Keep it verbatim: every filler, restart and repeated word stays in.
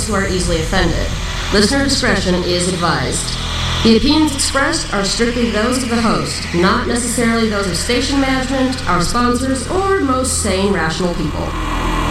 those who are easily offended. Listener discretion is advised. The opinions expressed are strictly those of the host, not necessarily those of station management, our sponsors, or most sane, rational people.